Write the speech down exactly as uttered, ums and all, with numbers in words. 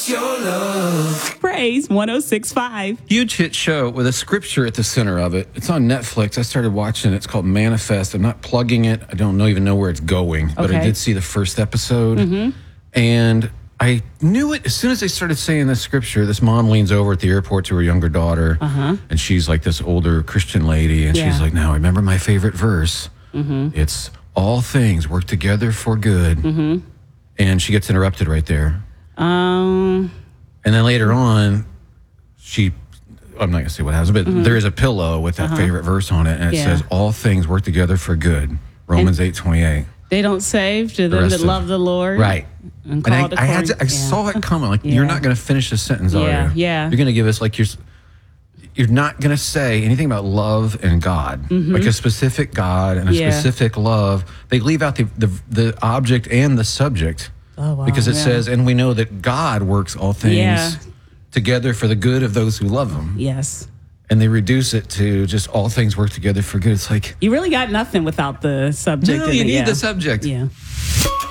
us your love. Praise one oh six point five. Huge hit show with a scripture at the center of it. It's on Netflix. I started watching it. It's called Manifest. I'm not plugging it. I don't know, even know where it's going, but Okay. I did see the first episode. Mm-hmm. And I knew it as soon as they started saying this scripture. This mom leans over at the airport to her younger daughter, Uh-huh. and she's like this older Christian lady, and Yeah. she's like, now remember my favorite verse. Mm-hmm. It's all things work together for good. Mm-hmm. And she gets interrupted right there. Um, And then later on, she, I'm not going to say what happens, but Mm-hmm. there is a pillow with that Uh-huh. favorite verse on it, and it Yeah. says, all things work together for good. Romans eight twenty-eight. they don't save to them rest that of- love the Lord. Right. And And called I, I, had to, I according- yeah. saw it coming. Like, Yeah. you're not going to finish the sentence, are Yeah, you? yeah. You're going to give us, like, you're, you're not going to say anything about love and God, like a specific God and a Mm-hmm. Yeah. specific love. They leave out the, the, the object and the subject. Oh, wow. Because it Yeah. says, and we know that God works all things Yeah. together for the good of those who love him. Yes. And they reduce it to just all things work together for good. It's like, You really got nothing without the subject. no, in you it, need yeah. the subject. Yeah.